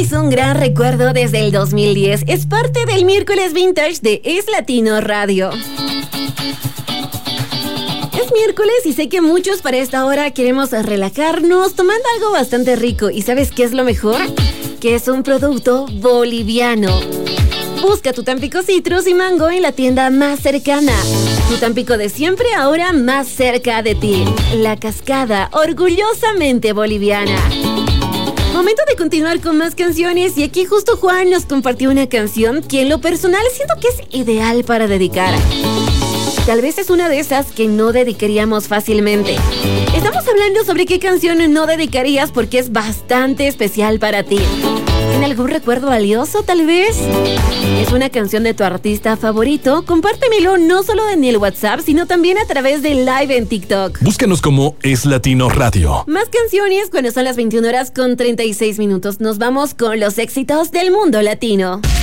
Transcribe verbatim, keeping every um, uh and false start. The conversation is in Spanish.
traes un gran recuerdo desde el dos mil diez. Es parte del miércoles vintage de Es Latino Radio. Es miércoles y sé que muchos para esta hora queremos relajarnos tomando algo bastante rico. ¿Y sabes qué es lo mejor? Que es un producto boliviano. Busca tu Tampico Citrus y Mango en la tienda más cercana. Tu Tampico de siempre, ahora más cerca de ti. La Cascada, orgullosamente boliviana. Momento de continuar con más canciones y aquí justo Juan nos compartió una canción que en lo personal siento que es ideal para dedicar. Tal vez es una de esas que no dedicaríamos fácilmente. Estamos hablando sobre qué canción no dedicarías porque es bastante especial para ti. ¿Tiene algún recuerdo valioso, tal vez? ¿Es una canción de tu artista favorito? Compártemelo no solo en el WhatsApp, sino también a través de Live en TikTok. Búscanos como Es Latino Radio. Más canciones cuando son las veintiuna horas con treinta y seis minutos. Nos vamos con los éxitos del mundo latino.